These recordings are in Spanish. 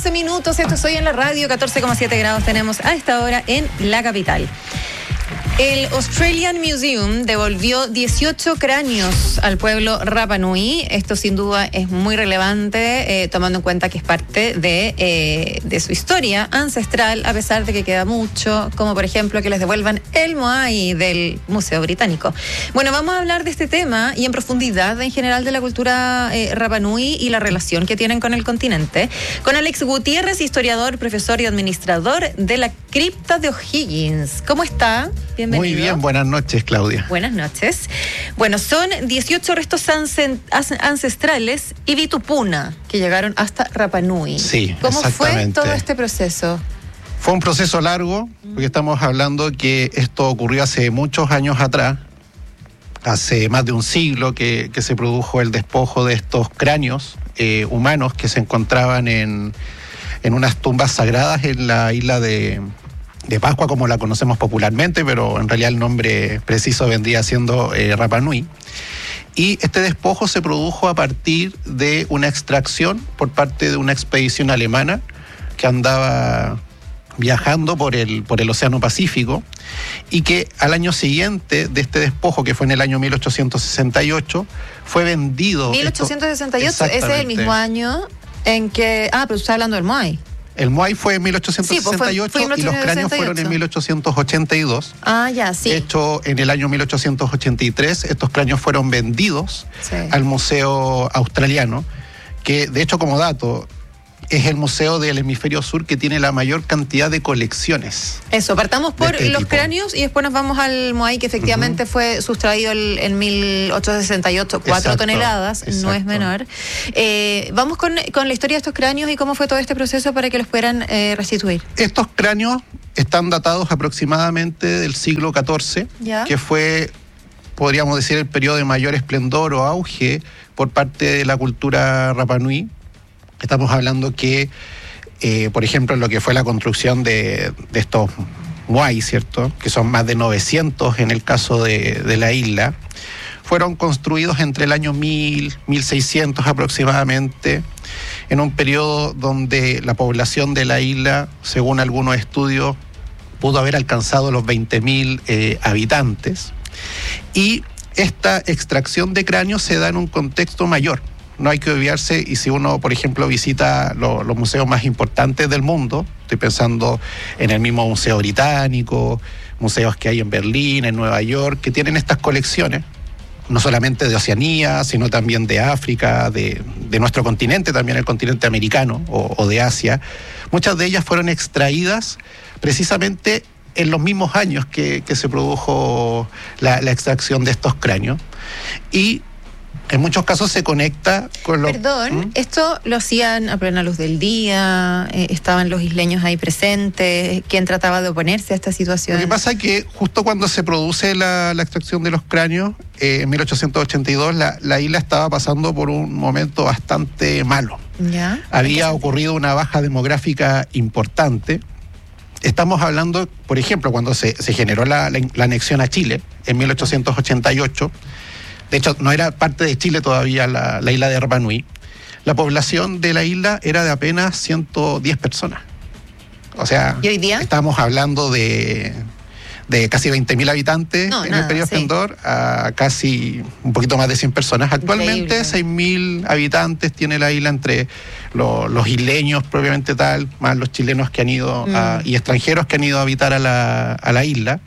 12 minutos. Esto es Hoy en la Radio. 14,7 grados tenemos a esta hora en la capital. El Australian Museum devolvió 18 cráneos al pueblo Rapa Nui. Esto sin duda es muy relevante, tomando en cuenta que es parte de su historia ancestral, a pesar de que queda mucho, como por ejemplo que les devuelvan el Moai del Museo Británico. Bueno, vamos a hablar de este tema y en profundidad en general de la cultura Rapa Nui y la relación que tienen con el continente, con Alex Gutiérrez, historiador, profesor y administrador de la cripta de O'Higgins. ¿Cómo está? Bienvenido. Muy bien, buenas noches, Claudia. Buenas noches. Bueno, son 18 restos ancestrales y Vitupuna que llegaron hasta Rapa Nui. Sí, ¿Cómo fue exactamente. todo este proceso? Fue un proceso largo, porque estamos hablando que esto ocurrió hace muchos años atrás, hace más de un siglo que se produjo el despojo de estos cráneos humanos que se encontraban en unas tumbas sagradas en la isla de Pascua, como la conocemos popularmente, pero en realidad el nombre preciso vendría siendo Rapa Nui. Y este despojo se produjo a partir de una extracción por parte de una expedición alemana que andaba viajando por el Océano Pacífico y que al año siguiente de este despojo, que fue en el año 1868, fue vendido. 1868, ese es el mismo año en que... pero usted está hablando del Moai. El Moai fue en 1868 fue y los cráneos fueron en 1882. Ya, sí. De hecho, en el año 1883 estos cráneos fueron vendidos al Museo Australiano, que de hecho, como dato, es el museo del hemisferio sur que tiene la mayor cantidad de colecciones. Eso, partamos por los cráneos y después nos vamos al Moai, que efectivamente fue sustraído en 1868, 4 toneladas, no es menor. Vamos con la historia de estos cráneos y cómo fue todo este proceso para que los puedan restituir. Estos cráneos están datados aproximadamente del siglo XIV, que fue, podríamos decir, el periodo de mayor esplendor o auge por parte de la cultura Rapa Nui. Estamos hablando que, por ejemplo, en lo que fue la construcción de estos Moai, ¿cierto?, que son más de 900 en el caso de la isla, fueron construidos entre el año 1000, 1600 aproximadamente, en un periodo donde la población de la isla, según algunos estudios, pudo haber alcanzado los 20.000 habitantes. Y esta extracción de cráneos se da en un contexto mayor. No hay que olvidarse, y si uno, por ejemplo, visita los museos más importantes del mundo, estoy pensando en el mismo Museo Británico, museos que hay en Berlín, en Nueva York, que tienen estas colecciones, no solamente de Oceanía, sino también de África, de nuestro continente, también el continente americano o de Asia. Muchas de ellas fueron extraídas precisamente en los mismos años que se produjo la extracción de estos cráneos. Y en muchos casos se conecta con lo... Perdón, ¿esto lo hacían a plena luz del día? ¿Estaban los isleños ahí presentes? ¿Quién trataba de oponerse a esta situación? Lo que pasa es que justo cuando se produce la extracción de los cráneos, en 1882, la isla estaba pasando por un momento bastante malo. ¿Ya? Había ocurrido una baja demográfica importante. Estamos hablando, por ejemplo, cuando se generó la anexión a Chile, en 1888, de hecho, no era parte de Chile todavía la isla de Rapa Nui. La población de la isla era de apenas 110 personas. O sea, ¿y hoy día? Estamos hablando de casi 20.000 habitantes en el periodo esplendor, a casi un poquito más de 100 personas. Actualmente, 6.000 habitantes tiene la isla, entre los isleños propiamente tal, más los chilenos que han ido y extranjeros que han ido a habitar a la isla.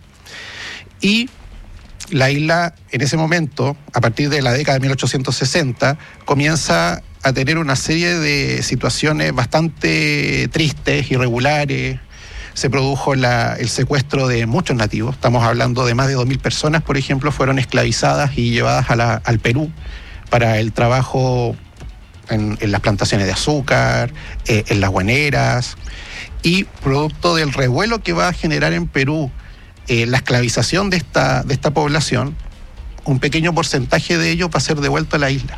Y la isla, en ese momento, a partir de la década de 1860, comienza a tener una serie de situaciones bastante tristes, irregulares. Se produjo el secuestro de muchos nativos. Estamos hablando de más de 2.000 personas, por ejemplo, fueron esclavizadas y llevadas al Perú para el trabajo en las plantaciones de azúcar, en las guaneras. Y producto del revuelo que va a generar en Perú la esclavización de esta población, un pequeño porcentaje de ellos va a ser devuelto a la isla.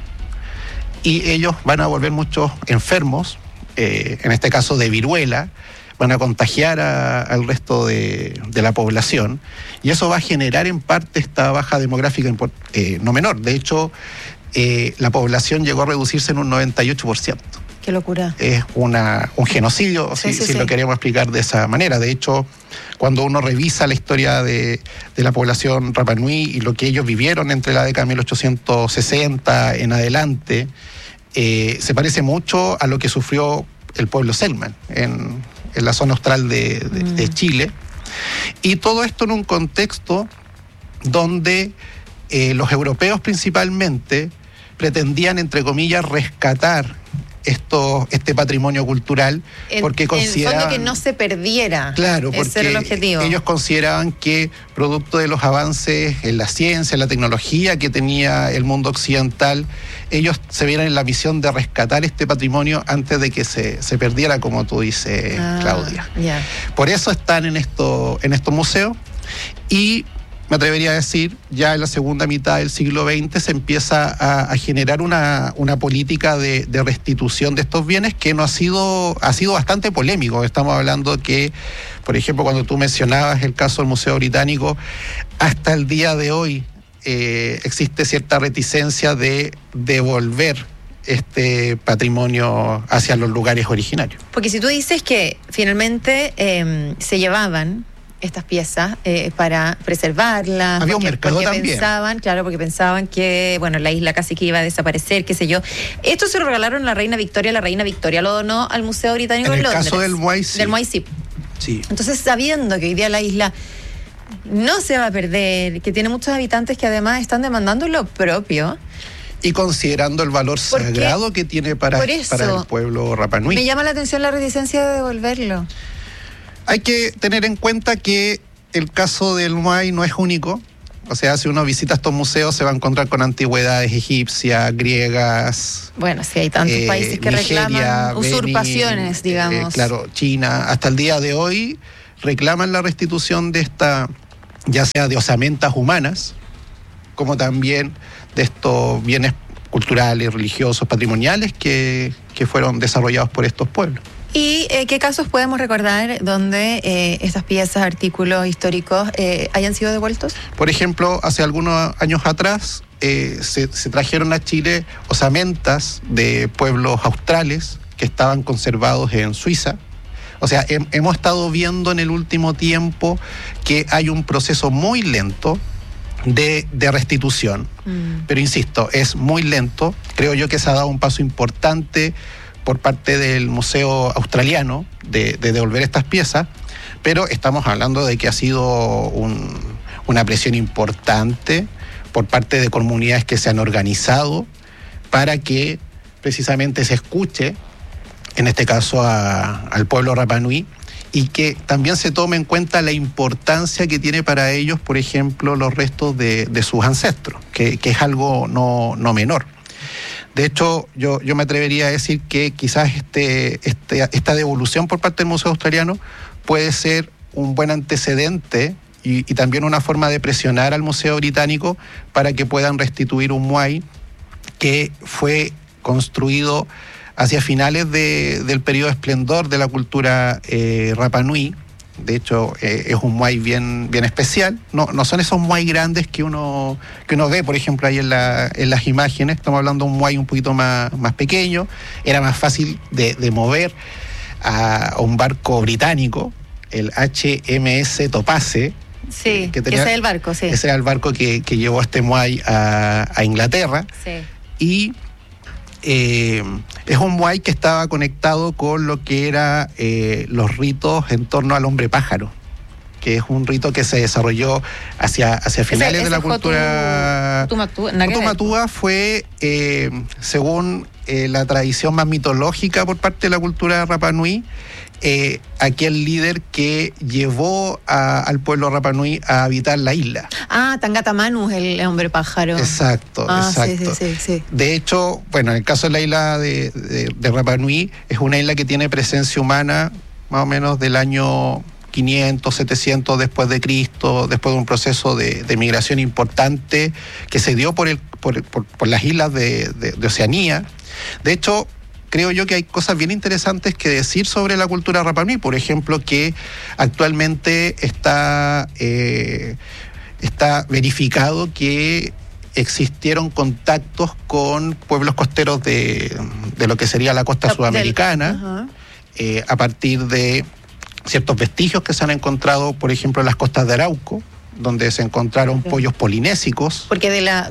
Y ellos van a volver muchos enfermos, en este caso de viruela, van a contagiar al resto de la población, y eso va a generar en parte esta baja demográfica no menor. De hecho, la población llegó a reducirse en un 98%. Qué locura. Es un genocidio, si lo queremos explicar de esa manera. De hecho, cuando uno revisa la historia de la población Rapa Nui y lo que ellos vivieron entre la década de 1860 en adelante, se parece mucho a lo que sufrió el pueblo Selknam en la zona austral de Chile. Y todo esto en un contexto donde los europeos principalmente pretendían, entre comillas, rescatar este patrimonio cultural, porque consideraban... En fondo que no se perdiera. Claro, porque ese era el objetivo. Ellos consideraban que, producto de los avances en la ciencia, en la tecnología que tenía el mundo occidental, ellos se vieron en la misión de rescatar este patrimonio antes de que se perdiera, como tú dices, Claudia. Yeah. Por eso están en estos museos, y me atrevería a decir, ya en la segunda mitad del siglo XX se empieza a generar una política de restitución de estos bienes que ha sido bastante polémico. Estamos hablando que, por ejemplo, cuando tú mencionabas el caso del Museo Británico, hasta el día de hoy existe cierta reticencia de devolver este patrimonio hacia los lugares originarios. Porque si tú dices que finalmente se llevaban estas piezas para preservarlas. Había un mercado también. Porque pensaban que, bueno, la isla casi que iba a desaparecer, qué sé yo. Esto se lo regalaron a la reina Victoria lo donó al Museo Británico en Londres. En el caso del Moai, sí. Del Moai, sí. Sí. Entonces, sabiendo que hoy día la isla no se va a perder, que tiene muchos habitantes que además están demandando lo propio. Y considerando el valor sagrado que tiene para el pueblo Rapa Nui. Me llama la atención la reticencia de devolverlo. Hay que tener en cuenta que el caso del Moai no es único. O sea, si uno visita estos museos se va a encontrar con antigüedades egipcias, griegas. Bueno, sí, hay tantos países que Nigeria, reclaman usurpaciones, digamos. Claro, China. Hasta el día de hoy reclaman la restitución de esta, ya sea de osamentas humanas, como también de estos bienes culturales, religiosos, patrimoniales que fueron desarrollados por estos pueblos. ¿Y qué casos podemos recordar donde estas piezas, artículos históricos hayan sido devueltos? Por ejemplo, hace algunos años atrás se trajeron a Chile osamentas de pueblos australes que estaban conservados en Suiza. O sea, hemos estado viendo en el último tiempo que hay un proceso muy lento de restitución. Pero insisto, es muy lento. Creo yo que se ha dado un paso importante por parte del Museo Australiano de devolver estas piezas, pero estamos hablando de que ha sido una presión importante por parte de comunidades que se han organizado para que precisamente se escuche, en este caso al pueblo Rapa Nui, y que también se tome en cuenta la importancia que tiene para ellos, por ejemplo, los restos de sus ancestros, que es algo no menor. De hecho, yo me atrevería a decir que quizás esta devolución por parte del Museo Australiano puede ser un buen antecedente y también una forma de presionar al Museo Británico para que puedan restituir un Moai que fue construido hacia finales del periodo de esplendor de la cultura Rapa Nui. De hecho, es un Moai bien especial. No son esos Moai grandes que uno ve, por ejemplo, ahí en las imágenes. Estamos hablando de un Moai un poquito más pequeño. Era más fácil de mover a un barco británico, el HMS Topaze. Sí, ese es el barco, sí. Ese era el barco que llevó este Moai a Inglaterra. Sí. Y es un Moai que estaba conectado con lo que era los ritos en torno al hombre pájaro, que es un rito que se desarrolló hacia finales de la cultura. Tumatúa fue, según la tradición más mitológica por parte de la cultura Rapa Nui, aquel líder que llevó al pueblo Rapa Nui a habitar la isla. Tangata Manu, el hombre pájaro. Exacto. Sí. De hecho, bueno, en el caso de la isla de Rapa Nui, es una isla que tiene presencia humana más o menos del año 500, 700 después de Cristo, después de un proceso de migración importante que se dio por las islas de Oceanía. De hecho, creo yo que hay cosas bien interesantes que decir sobre la cultura Rapa Nui. Por ejemplo, que actualmente está verificado que existieron contactos con pueblos costeros de lo que sería la costa sudamericana, a partir de ciertos vestigios que se han encontrado, por ejemplo, en las costas de Arauco, donde se encontraron pollos polinésicos. Porque de la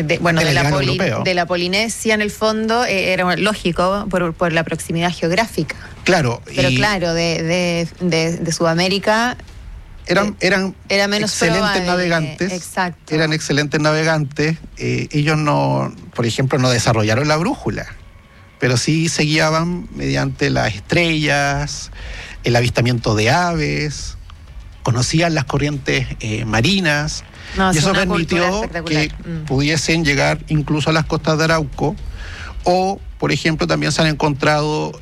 Polinesia, en el fondo, era lógico por la proximidad geográfica. Claro. Pero claro, de Sudamérica... Eran menos excelentes probable. navegantes. Exacto. Eran excelentes navegantes. Ellos no, por ejemplo, no desarrollaron la brújula, pero sí se guiaban mediante las estrellas, el avistamiento de aves, conocían las corrientes marinas, y eso permitió que pudiesen llegar incluso a las costas de Arauco. O, por ejemplo, también se han encontrado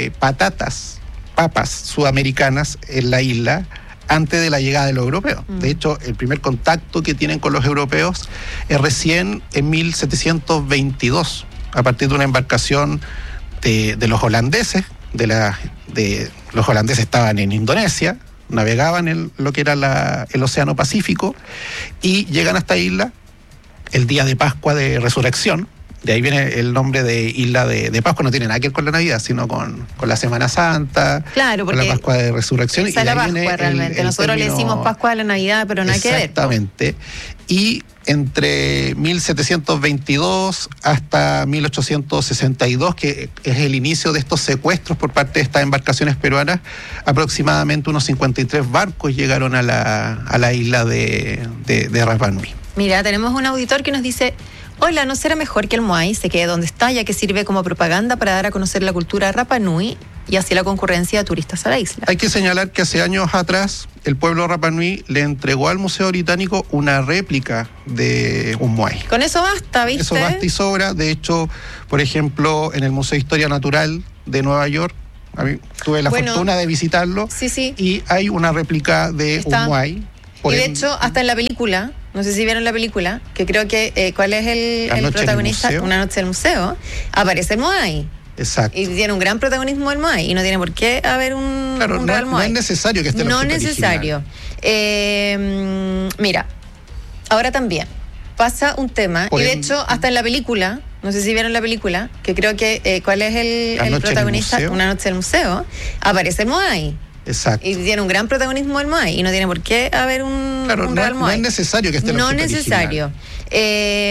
papas sudamericanas en la isla antes de la llegada de los europeos. De hecho, el primer contacto que tienen con los europeos es recién en 1722, a partir de una embarcación de los holandeses. Los holandeses estaban en Indonesia, navegaban en lo que era el Océano Pacífico, y llegan a esta isla el día de Pascua de Resurrección. De ahí viene el nombre de Isla de Pascua. No tiene nada que ver con la Navidad, sino con la Semana Santa, claro, con la Pascua de Resurrección. Esa es la Pascua realmente. Nosotros le decimos Pascua a la Navidad, pero nada que ver. Exactamente. Y entre 1722 hasta 1862, que es el inicio de estos secuestros por parte de estas embarcaciones peruanas, aproximadamente unos 53 barcos llegaron a la isla de Rapa Nui. Mira, tenemos un auditor que nos dice: hola, ¿no será mejor que el Moai se quede donde está, ya que sirve como propaganda para dar a conocer la cultura Rapa Nui y así la concurrencia de turistas a la isla? Hay que señalar que hace años atrás el pueblo Rapa Nui le entregó al Museo Británico una réplica de un Moai. Con eso basta, ¿viste? Eso basta y sobra. De hecho, por ejemplo, en el Museo de Historia Natural de Nueva York, a mí tuve la fortuna de visitarlo, sí. Y hay una réplica de un Moai. Y de hecho, hasta en la película, no sé si vieron la película, que creo que, ¿cuál es el protagonista? Una noche en el museo, aparece el Moai. Exacto. Y tiene un gran protagonismo el Moai, y no tiene por qué haber un real Moai. No es necesario que esté el objeto necesario. Mira, ahora también pasa un tema, y de hecho, hasta en la película, no sé si vieron la película, que creo que, ¿cuál es el protagonista? Una noche en el museo, aparece el Moai. Exacto. Y tiene un gran protagonismo el Moai, y no tiene por qué haber un real Moai. No es necesario que esté el objeto original. No es necesario.